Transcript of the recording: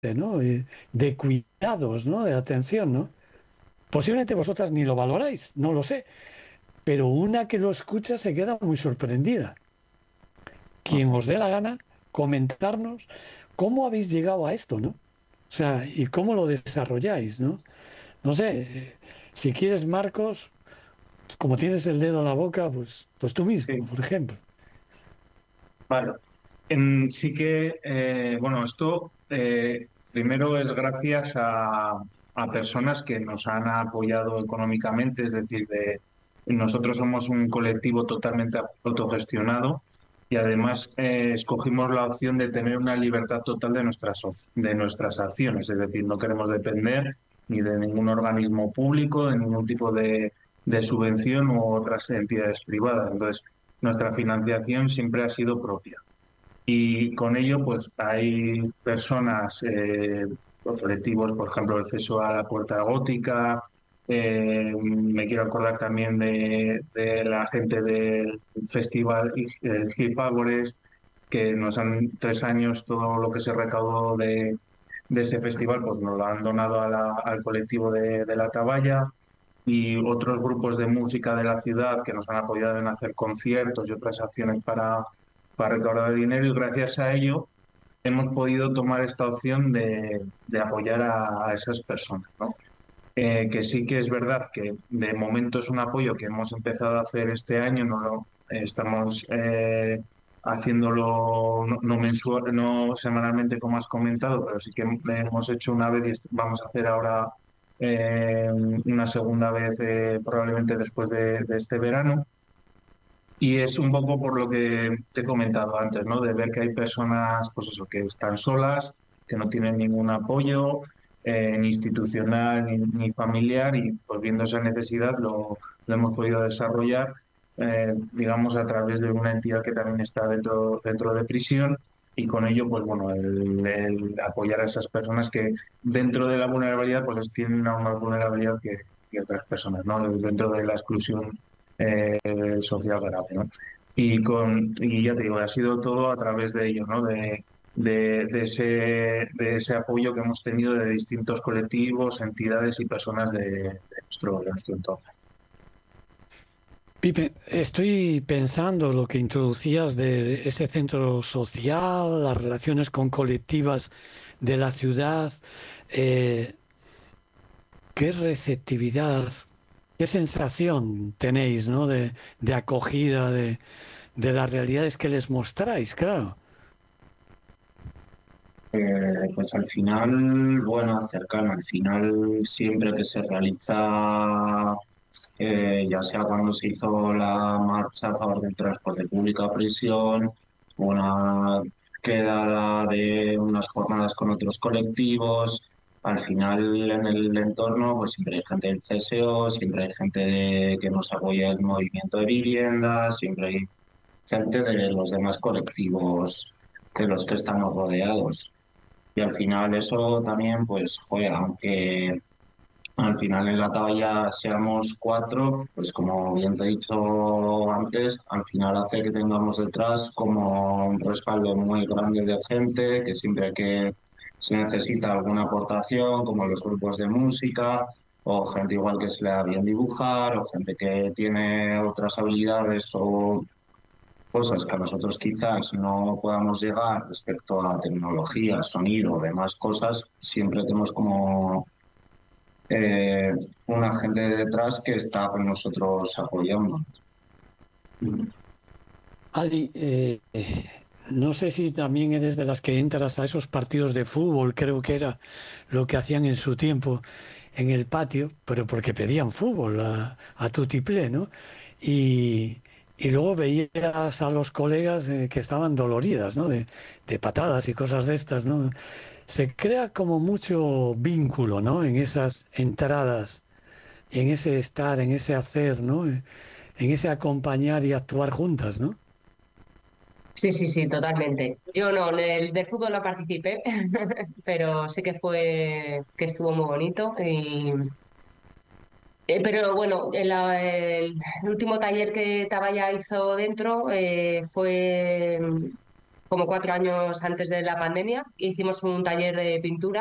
¿no? De cuidados, ¿no? De atención, ¿no? Posiblemente vosotras ni lo valoráis, no lo sé, pero una que lo escucha se queda muy sorprendida. Quien os dé la gana, comentarnos cómo habéis llegado a esto, ¿no? O sea, y cómo lo desarrolláis, ¿no? No sé, si quieres, Marcos, como tienes el dedo en la boca, pues tú mismo, Sí, por ejemplo. vale. Sí que, bueno, esto primero es gracias a personas que nos han apoyado económicamente, es decir, nosotros somos un colectivo totalmente autogestionado y además escogimos la opción de tener una libertad total de nuestras acciones, es decir, no queremos depender ni de ningún organismo público, de ningún tipo de subvención u otras entidades privadas. Entonces, nuestra financiación siempre ha sido propia. Y con ello, pues hay personas, o colectivos, por ejemplo, el Ceso a la Puerta Gótica. Me quiero acordar también de la gente del festival el Hip Agores, que nos han 3 años todo lo que se recaudó de ese festival, pues nos lo han donado al colectivo de la Taballa. Y otros grupos de música de la ciudad que nos han apoyado en hacer conciertos y otras acciones para recaudar dinero, y gracias a ello hemos podido tomar esta opción de apoyar a esas personas, ¿no? Que sí que es verdad que de momento es un apoyo que hemos empezado a hacer este año, no lo estamos haciéndolo no mensual, no semanalmente como has comentado, pero sí que hemos hecho una vez y vamos a hacer ahora una segunda vez probablemente después de este verano. Y es un poco por lo que te he comentado antes, ¿no? De ver que hay personas, pues eso, que están solas, que no tienen ningún apoyo, ni institucional ni familiar, y pues viendo esa necesidad lo hemos podido desarrollar, digamos, a través de una entidad que también está dentro de prisión, y con ello, pues bueno, el apoyar a esas personas que dentro de la vulnerabilidad, pues tienen aún más vulnerabilidad que otras personas, ¿no? Dentro de la exclusión social grave, ¿no? Y ya te digo, ha sido todo a través de ello, ¿no? De ese apoyo que hemos tenido de distintos colectivos, entidades y personas de nuestro entorno. Pipe, estoy pensando lo que introducías de ese centro social, las relaciones con colectivas de la ciudad, eh, qué receptividad, qué sensación tenéis, ¿no? De acogida, de las realidades que les mostráis, claro. Pues al final, bueno, acercarme, al final siempre que se realiza, ya sea cuando se hizo la marcha a favor del transporte público a prisión, una quedada de unas jornadas con otros colectivos, al final en el entorno pues siempre hay gente del CSO, siempre hay gente que nos apoya el movimiento de viviendas, siempre hay gente de los demás colectivos de los que estamos rodeados. Y al final eso también pues juega, aunque al final en la tabla seamos cuatro, pues como bien te he dicho antes, al final hace que tengamos detrás como un respaldo muy grande de gente, que siempre que se necesita alguna aportación, como los grupos de música, o gente igual que se le da bien dibujar, o gente que tiene otras habilidades o cosas que a nosotros quizás no podamos llegar respecto a tecnología, sonido, demás cosas, siempre tenemos como eh, una gente detrás que está con nosotros apoyando. Ali, no sé si también eres de las que entras a esos partidos de fútbol, creo que era lo que hacían en su tiempo en el patio, pero porque pedían fútbol a tutiplé, ¿no? Y, y luego veías a los colegas que estaban doloridas, ¿no? De patadas y cosas de estas, ¿no? Se crea como mucho vínculo, ¿no? En esas entradas, en ese estar, en ese hacer, ¿no? En ese acompañar y actuar juntas, ¿no? Sí, sí, sí, totalmente. Yo no, del fútbol no participé, pero sé que estuvo muy bonito. Pero bueno, el último taller que Tabaya hizo dentro fue como 4 años antes de la pandemia. Hicimos un taller de pintura